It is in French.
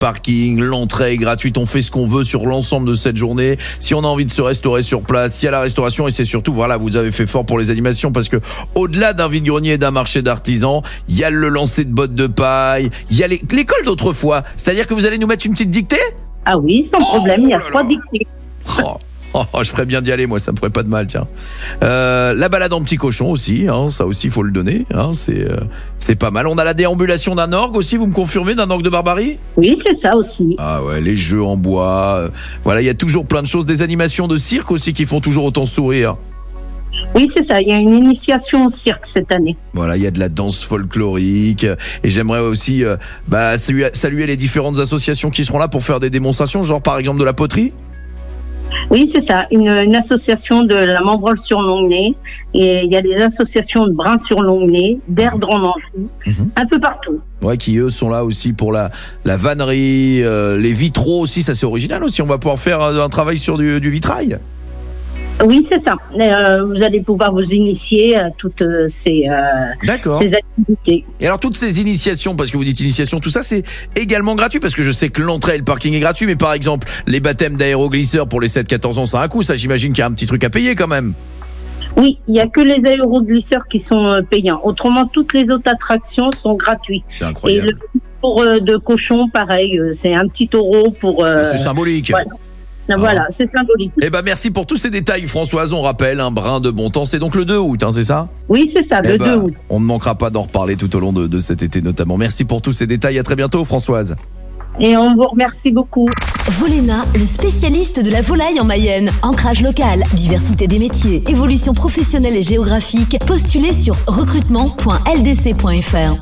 parking, l'entrée est gratuite, on fait ce qu'on veut sur l'ensemble de cette journée. Si on a envie de se restaurer sur place, il y a la restauration et c'est surtout, voilà, vous avez fait fort pour les animations parce que au-delà d'un vide-grenier et d'un marché d'artisans, il y a le lancer de bottes de paille, il y a l'école d'autrefois. C'est-à-dire que vous allez nous mettre une petite dictée ? Ah oui, sans problème, il y a 3 dictées. Je ferais bien d'y aller, moi, ça me ferait pas de mal, tiens. La balade en petit cochon aussi, hein, ça aussi, il faut le donner, hein, c'est pas mal. On a la déambulation d'un orgue aussi, vous me confirmez, d'un orgue de Barbarie ? Oui, c'est ça aussi. Ah ouais, les jeux en bois, voilà, il y a toujours plein de choses, des animations de cirque aussi qui font toujours autant sourire. Oui, c'est ça, il y a une initiation au cirque cette année. Voilà, il y a de la danse folklorique et j'aimerais aussi saluer les différentes associations qui seront là pour faire des démonstrations, genre par exemple de la poterie. Oui, c'est ça, une association de la Membrole sur Longnay et il y a des associations de Brin sur Longnay, d'Erdre en Anjou, un peu partout. Ouais, qui eux sont là aussi pour la vannerie, les vitraux aussi, ça c'est original aussi, on va pouvoir faire un travail sur du vitrail. Oui, c'est ça. Vous allez pouvoir vous initier à toutes ces activités. Et alors, toutes ces initiations, parce que vous dites initiation, tout ça, c'est également gratuit, parce que je sais que l'entrée et le parking est gratuit, mais par exemple, les baptêmes d'aéroglisseurs pour les 7-14 ans, ça a un coût, ça j'imagine qu'il y a un petit truc à payer quand même. Oui, il n'y a que les aéroglisseurs qui sont payants. Autrement, toutes les autres attractions sont gratuites. C'est incroyable. Et le pour de cochon, pareil, c'est un petit taureau pour... c'est symbolique. Voilà, c'est symbolique. Eh ben merci pour tous ces détails, Françoise. On rappelle, un brin de bon temps, c'est donc le 2 août, hein, c'est ça ? Oui, c'est ça, le 2 août. On ne manquera pas d'en reparler tout au long de cet été notamment. Merci pour tous ces détails, à très bientôt, Françoise. Et on vous remercie beaucoup. Volena, le spécialiste de la volaille en Mayenne. Ancrage local, diversité des métiers, évolution professionnelle et géographique. Postulez sur recrutement.ldc.fr.